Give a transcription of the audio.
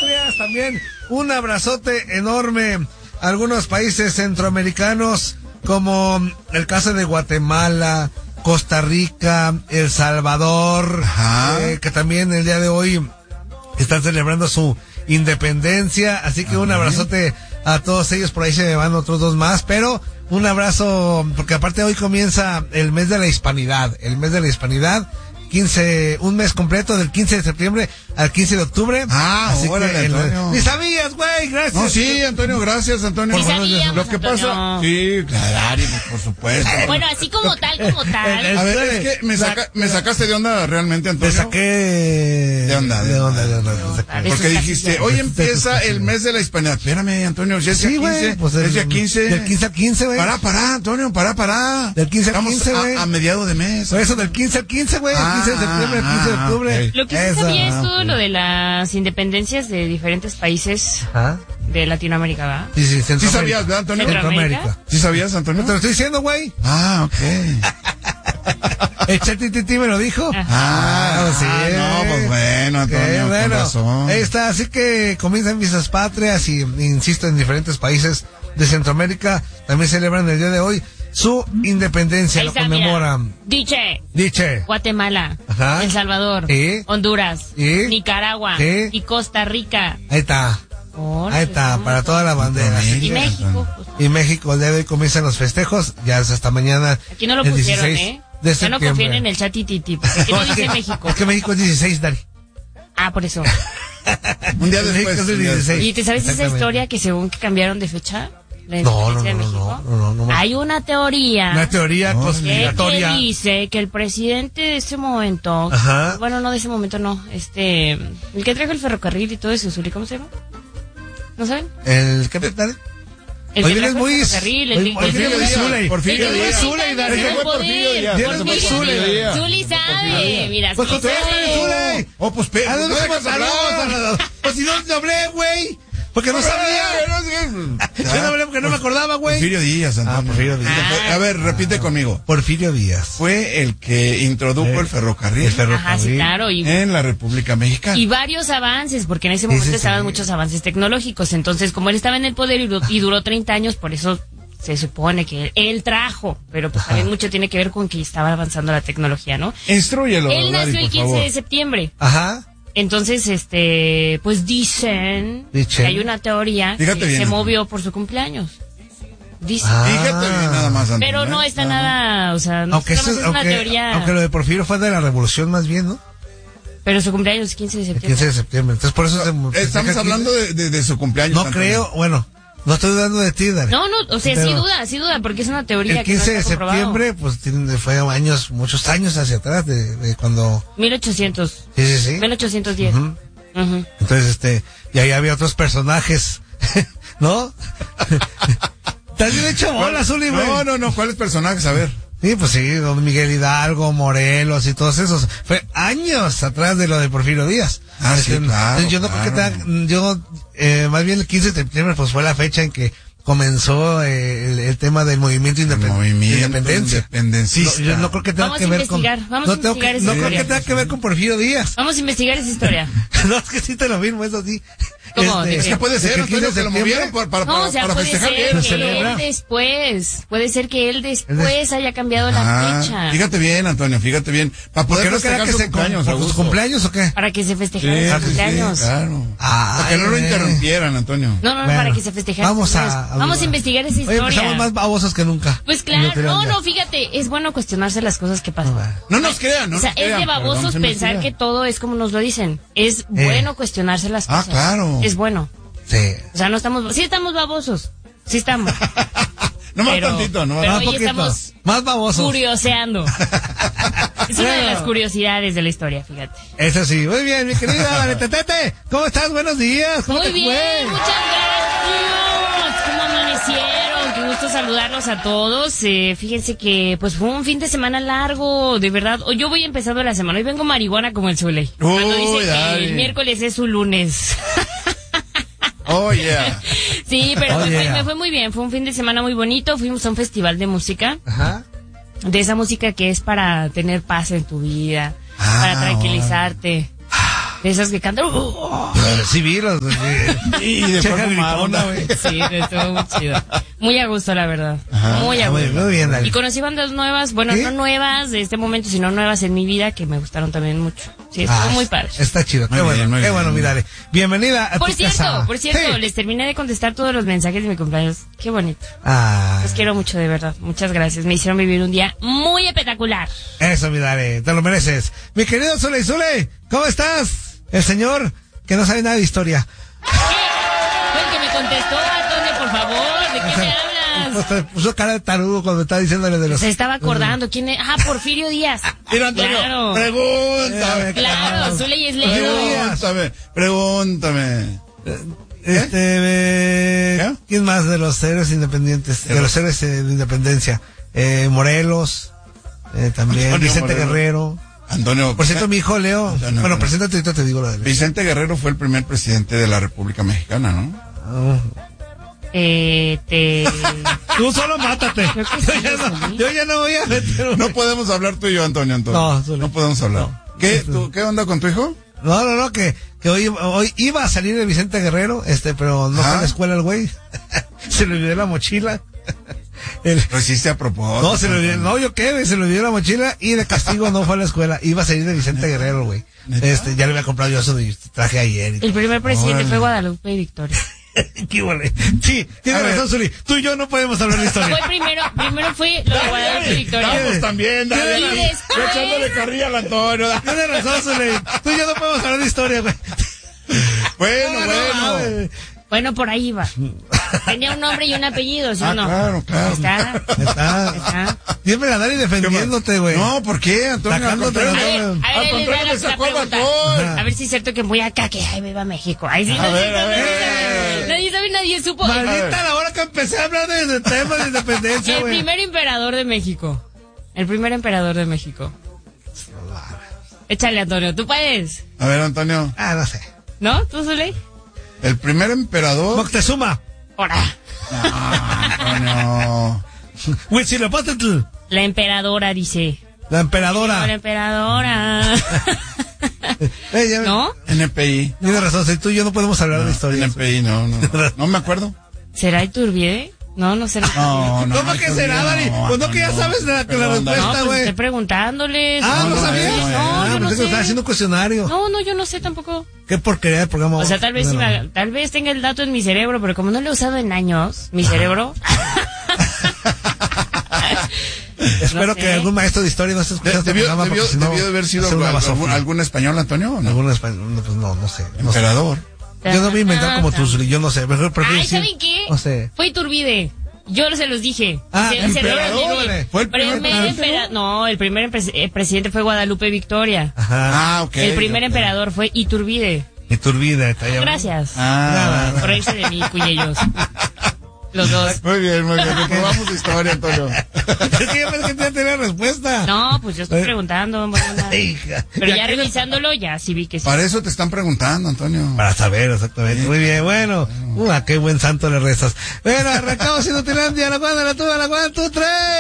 patrias. También un abrazote enorme a algunos países centroamericanos, como el caso de Guatemala, Costa Rica, El Salvador, que también el día de hoy están celebrando su independencia. Así que un abrazote a todos ellos. Por ahí se me van otros dos más, pero un abrazo, porque aparte hoy comienza el mes de la hispanidad. El mes de la hispanidad, un mes completo del 15 de septiembre al 15 de octubre. Así órale, Antonio. Ni sabías, güey, gracias. No, sí, Antonio, gracias, Antonio. Sí sabíamos, lo que Antonio. pasa, sí, claro, por supuesto. Bueno, así como tal. A ver, es que me sacaste de onda realmente, Antonio. Te saqué de onda. Porque dijiste, hoy empieza el mes de la hispanidad. Espérame, Antonio, ya es día 15. Pues es día 15. Del 15 al 15, güey. Para, Antonio, para. Del 15 al 15, güey. A mediados de mes. Por eso, del 15 al 15, güey. El 15 de septiembre al 15 de octubre. Okay. Lo que sí sabía es todo lo de las independencias de diferentes países de Latinoamérica, ¿verdad? Sí, Sí sabías, ¿verdad, Antonio? Centroamérica. ¿Sí sabías, Antonio? Te lo estoy diciendo, güey. Ok. El ChatGPT me lo dijo. No, pues bueno, Antonio, con razón. Ahí está, así que comienzan fiestas patrias y, insisto, en diferentes países de Centroamérica también celebran el día de hoy su independencia. Ahí Lo está, conmemoran. Diche. Guatemala. Ajá. El Salvador. ¿Sí? Honduras. ¿Sí? Nicaragua. ¿Sí? Y Costa Rica. Ahí está. Ahí está, para toda la bandera. Y México. Y México, el día de hoy comienzan los festejos, ya es hasta mañana. Aquí no lo el pusieron, 16 de Ya no septiembre. confíen en el chat y titi, porque aquí no dice México. Es que México es 16, Dari. Por eso. Un día México después. es el 16. ¿Y te sabes esa Exactamente. historia que según que cambiaron de fecha? La No, independencia de México. no. Hay una teoría. Una teoría que conspiratoria. dice que el presidente de ese momento, Ajá. bueno, no de ese momento, no, el que trajo el ferrocarril y todo eso, ¿cómo se llama? ¿No saben? ¿El qué tal? El Hoy que vienes trajo el muy... ferrocarril, Hoy vienes muy Zuley. Porfirio Díaz. Zuley, Dari. Vienes muy Zuley. Zuli sabe, mira, Pues Zuli con todo sabe. Zuley. Oh, pues, ¿A dónde no fuimos dejas hablar. Pues si no te hablé, güey. Porque no sabía. Yo no hablé porque no me acordaba, güey. Porfirio Díaz, Antonio. Porfirio Díaz. A ver, repite conmigo. Porfirio Díaz. Fue el que introdujo el ferrocarril. Ajá, sí, claro. En la República Mexicana. Y varios avances, porque en ese momento Sí. estaban muchos avances tecnológicos. Entonces, como él estaba en el poder y duró 30 años, por eso se supone que él trajo. Pero pues también mucho tiene que ver con que estaba avanzando la tecnología, ¿no? Instrúyelo, Él Dari, nació el por 15 favor. de septiembre. Ajá. Entonces, pues dicen que hay una teoría Fíjate que bien, se Antonio. movió por su cumpleaños. Dicen. Fíjate bien nada más, Antonio. Pero no está nada, o sea, no Aunque, es una teoría. aunque lo de Porfirio fue de la revolución más bien, ¿no? Pero su cumpleaños es 15 de El septiembre. 15 de septiembre. Entonces por eso se Estamos hablando de su cumpleaños. No Antonio. creo, bueno, no estoy dudando de ti, Dari. No, o sea, Pero sí duda, porque es una teoría el que no 15 de está comprobado. septiembre, pues fue muchos años hacia atrás de cuando... 1800. Sí. 1810. Ujú. Ujú. Entonces, y ahí había otros personajes, ¿no? ¿Te has bien hecho bola, Zuli, güey? No, ¿cuáles personajes? A ver. Sí, pues sí, don Miguel Hidalgo, Morelos y todos esos. Fue años atrás de lo de Porfirio Díaz. Sí, claro. Yo no creo que más bien el 15 de septiembre pues fue la fecha en que comenzó el tema del movimiento independencia. Independentista. Yo no creo que tenga Vamos que a ver con... investigar, vamos a investigar esa No creo historia. que tenga que ver con Porfirio Díaz. Vamos a investigar esa historia. No, es que sí te lo mismo, eso sí. ¿Cómo? Es que puede ser, el 15 de Antonio, que lo septiembre. movieron para No, o sea, puede festejar. ser ¿Se que celebra? él después, haya cambiado la fecha. Fíjate bien, Antonio, fíjate bien. Para ¿Por poder qué no queda festejar que su se cumpleaños, por su Augusto. cumpleaños o qué? Para que se festejara su cumpleaños. Claro. Ay, Para que no lo güey. interrumpieran, Antonio. No, Bueno, para que se festejara su vamos cumpleaños. Vamos a investigar esa Hoy historia. empezamos más babosos que nunca. Pues claro, no, fíjate, es bueno cuestionarse las cosas que pasan. No nos crean, no O sea, nos crean. es de pero babosos vamos a pensar investigar. que todo es como nos lo dicen. Es bueno cuestionarse las cosas. claro. Es bueno. Sí. O sea, sí estamos babosos. Sí estamos. No más Pero- tantito, no más pero Más hoy poquito. estamos Más babosos. curioseando. Es una de Bueno. las curiosidades de la historia, fíjate. Eso sí. Muy bien, mi querida Valentetete. ¿Cómo estás? Buenos días. ¿Cómo Muy te bien, fue? muchas gracias. ¿Cómo amanecieron? Qué gusto saludarlos a todos. Fíjense que pues fue un fin de semana largo, de verdad. Yo voy empezando la semana. Hoy vengo marihuana como el Zuley. Cuando dice que dale. el miércoles es su lunes. Oh, yeah. Sí, pero Oh, yeah. me fue muy bien. Fue un fin de semana muy bonito. Fuimos a un festival de música. Ajá. De esa música que es para tener paz en tu vida, para tranquilizarte. De esas que cantan. Sí, vi los. Y de forma gritona, güey. Sí, estuvo muy chido. Muy a gusto, la verdad. Muy a gusto. Muy bien, Dani. Y conocí bandas nuevas, bueno, no nuevas de este momento, sino nuevas en mi vida que me gustaron también mucho. Sí, estuvo muy padre. Está chido, qué bueno, mi Dani. Bienvenida a tu casa. Por cierto, sí. Les terminé de contestar todos los mensajes de mi cumpleaños. Qué bonito. Los quiero mucho, de verdad. Muchas gracias. Me hicieron vivir un día muy espectacular. Eso, mi Dani, te lo mereces. Mi querido Zule, ¿cómo estás? El señor que no sabe nada de historia. ¿Qué? Fue el que me contestó, Antonio, por favor. ¿De qué me hablas? Pues puso cara de tarugo cuando estaba diciéndole de los... Se estaba acordando. ¿Quién es? Porfirio Díaz. Mira, Antonio, claro. Pregúntame. Claro, Zule y es Leo. Pregúntame. ¿Quién más de los héroes independientes? De los héroes de independencia. Morelos, también Antonio Vicente Morelos. Guerrero. Antonio. Por cierto, mi hijo Leo. Antonio, bueno, preséntate ahorita, te digo lo de él. Vicente Guerrero fue el primer presidente de la República Mexicana, ¿no? Tú solo mátate. Yo ya no voy a meter. No podemos hablar tú y yo, Antonio. No podemos hablar. No. ¿Qué onda con tu hijo? No, que hoy iba a salir de Vicente Guerrero, pero no fue a la escuela el güey. Se le olvidó la mochila. Lo hiciste a propósito. No, se le olvidó, se le olvidó la mochila y de castigo no fue a la escuela. Iba a salir de Vicente Guerrero, güey. Ya le había comprado yo su traje ayer. El primer presidente fue Guadalupe y Victoria. ¿Qué vale? Sí, tienes razón, Zuli. Tú y yo no podemos hablar de historia. Primero fue lo de Guadalupe y Victoria. Vamos también, dale. Y después... echándole carrilla al Antonio. Tienes razón, Zuli. Tú y yo no podemos hablar de historia, güey. Bueno. Bueno, por ahí va. Tenía un nombre y un apellido, ¿sí o no? Claro. Está. Siempre la Dani defendiéndote, güey. No, ¿por qué, Antonio? Sacándote A ver, me sacó el batón. A ver si es cierto que voy acá, que ay, viva México. Ay, sí, A ver. nadie supo. Maldita la hora que empecé a hablar de temas de independencia, El güey. primer emperador de México. Échale, Antonio, tú puedes. A ver, Antonio. No sé. ¿No? ¿Tú, Zule? El primer emperador. Moctezuma. Ora. Antonio. Huitzilopochtli. La emperadora, dice. La emperadora. La emperadora. ¿No? NPI. Tienes razón, si tú y yo no podemos hablar de historia. NPI, no. No me acuerdo. ¿Será Iturbide? No será. No. ¿Cómo que será, Dani? Pues no que ya sabes la respuesta, güey. Estoy preguntándoles. ¿No sabías? No, yo no sé. Estaba haciendo un cuestionario. No, yo no sé tampoco. Qué porquería de programa. O sea, tal vez tenga el dato en mi cerebro, pero como no lo he usado en años, mi cerebro. Espero que algún maestro de historia no esté escuchando este programa. Debió de haber sido algún español, Antonio, ¿o no? Algún español, pues no sé. Emperador. Yo no voy a inventar como tú, yo no sé. Ay, ¿saben qué? No sé. Fue Iturbide. Yo se los dije. Emperador. Fue el primer No, el primer presidente fue Guadalupe Victoria. Ajá. Ok. El primer emperador fue Iturbide. Iturbide. Gracias. Nada. Por reírse de mí, cuyellos. Los dos. Muy bien. Comprobamos historia, Antonio. Es que yo pensé que ya tenía respuesta. No, pues yo estoy preguntando. Hija. Pero ya revisándolo, ya sí vi que sí. Para eso te están preguntando, Antonio. Para saber, exactamente. Muy bien, bueno. Qué buen santo le rezas. Bueno, arrancamos Inutilandia, la cuadra, la tuba, la 1, 2, 3.